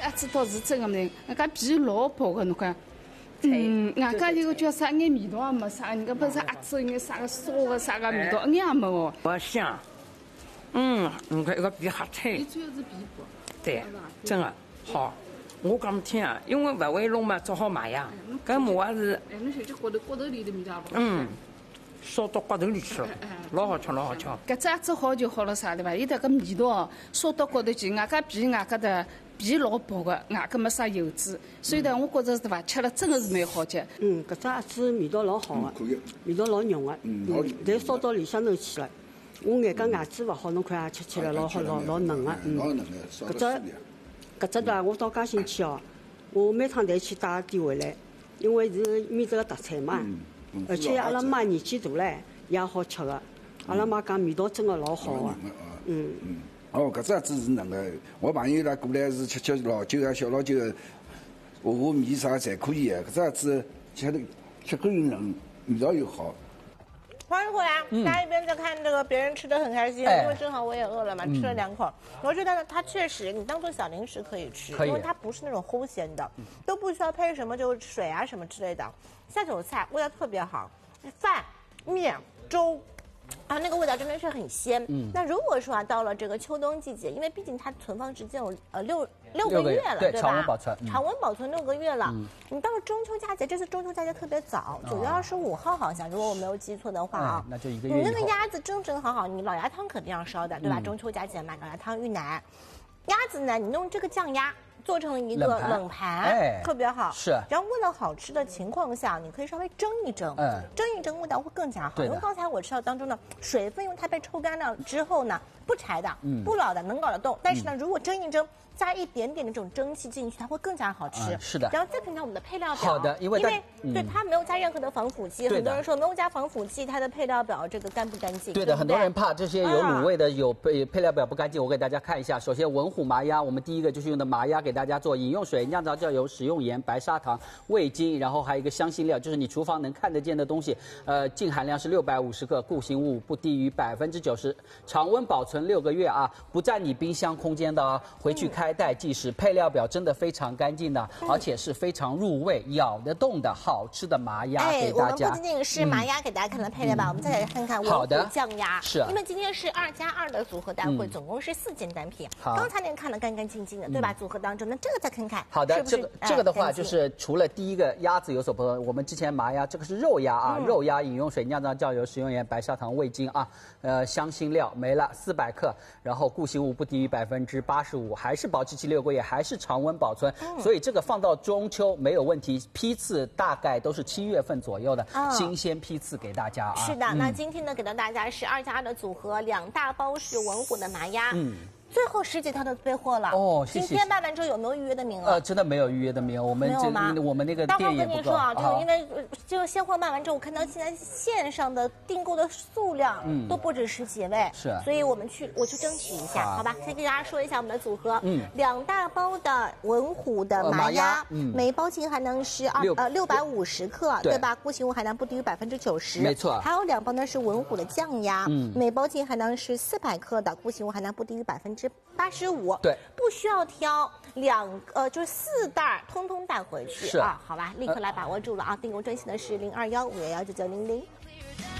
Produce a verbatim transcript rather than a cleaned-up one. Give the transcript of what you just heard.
鸭子倒是真个呢，人家皮老薄个，侬看。嗯，人家那个叫啥，一眼味道也没啥，人家不是鸭子应该啥个烧个啥个味道，一眼也没哦。 我香，嗯，你看一个皮哈脆。 你主要是皮薄。 对，真的好。我讲不听啊，因为不会弄嘛，只好买呀。搿麻也是。 哎，侬小吃骨头骨头里的味道不？ 嗯，烧到骨头里去了，老好吃，老好吃。 搿只鸭子好就好了啥对伐？伊迭个味道烧到骨头去，外加皮外加的。皮老薄个，外加没啥油脂，所以呢，我觉着对伐，吃了真的是蛮好吃。 嗯，搿只鸭子味道老好个，味道老浓个，嗯，侪烧到里向头去了。我眼讲牙齿勿好，侬看也吃起来老好，老老嫩个，嗯。搿只搿只对我到介兴趣哦，我每趟侪去带点回来，因为是面这个特产嘛，而且阿拉妈年纪大唻，也好吃个。阿拉妈讲味道真个老好个，嗯。 哦，搿只鸭子是嫩个，我朋友伊拉过来是吃吃老酒啊、小老酒，下下面啥侪可以个。搿只鸭子吃的吃口又嫩，味道又好。 欢迎回来， 嗯、 大家一边在看这个别人吃的很开心， 哎、 因为正好我也饿了嘛，嗯、吃了两口。我觉得呢，它确实你当做小零食可以吃， 可以因为它不是那种齁咸的，嗯、都不需要配什么就水啊什么之类的。下酒菜味道特别好，饭、面、粥。啊，那个味道真的是很鲜。嗯，那如果说啊，到了这个秋冬季节，因为毕竟它存放时间有呃六六个月了， 对吧？ 常温保存， 嗯、常温保存六个月了。嗯，你到了中秋佳节，这次中秋佳节特别早，九月二十五号好像，如果我没有记错的话啊， 那就一个月。 你那个鸭子蒸整好好，你老鸭汤肯定要烧的，对吧？嗯、中秋佳节嘛，老鸭汤遇奶，鸭子呢，你用这个酱鸭。做成一个冷盘， 哎， 特别好。 是， 然后为了好吃的情况下，你可以稍微蒸一蒸，嗯，蒸一蒸味道会更加好。因为刚才我吃到当中的水分，因为它被抽干了之后呢，不柴的，嗯，不老的，能搞得动。但是呢，如果蒸一蒸，加一点点的这种蒸汽进去，它会更加好吃。 嗯、是的。 然后再看看我们的配料表， 好的，因为因为、 嗯、 对它没有加任何的防腐剂，很多人说没有加防腐剂，它的配料表这个干不干净？ 对的，对很多人怕这些有卤味的有配配料表不干净，我给大家看一下。首先文虎麻鸭，我们第一个就是用的麻鸭给大家做饮用水。酿造酱油、食用盐、白砂糖、味精，然后还有一个香辛料，就是你厨房能看得见的东西。呃，净含量是六百五十克，固形物不低于百分之九十，常温保存六个月啊，不占你冰箱空间的啊。回去开袋即食。配料表真的非常干净的，嗯、而且是非常入味、咬得动的好吃的麻鸭给大家。 哎，我们不仅仅是麻鸭给大家看的配料表，嗯、我们再来看看文虎酱鸭。 是、啊， 因为今天是二加二的组合大会，嗯、总共是四件单品。刚才您看了干干净净的，对吧？组合当中，那这个再看看。 好的，这个这个的话就是除了第一个鸭子有所不同，我们之前麻鸭这个是肉鸭啊，嗯、肉鸭饮用水、酿造酱油、食用盐、白砂糖、味精啊，呃香辛料没了四百克，然后固形物不低于百分之八十五，还是保质期六个月，还是常温保存，嗯、所以这个放到中秋没有问题。批次大概都是七月份左右的、哦、新鲜批次给大家啊。 是的，嗯、那今天呢给到大家是二加二的组合，两大包是文虎的麻鸭。嗯。最后十几套的备货了哦，谢谢。 今天卖完之后有没有预约的名额？ 呃，真的没有预约的名额，我们这我们那个店也不够。 待会儿跟您说啊，这个因为这个现货卖完之后，我看到现在线上的订购的数量都不止十几位， 是， 所以我们去我去争取一下，好吧？先给大家说一下我们的组合， 嗯， 两大包的文虎的麻鸭，嗯，每包净含量是二呃六百五十克，对吧？固形物含量不低于百分之九十， 没错。 还有两包呢是文虎的酱鸭，嗯，每包净含量是四百克的，固形物含量不低于百分之八十五。 对， 不需要挑两呃，就是四袋，通通带回去是啊，好吧，立刻来把握住了啊！订购专线的是零二幺五幺幺九九零零。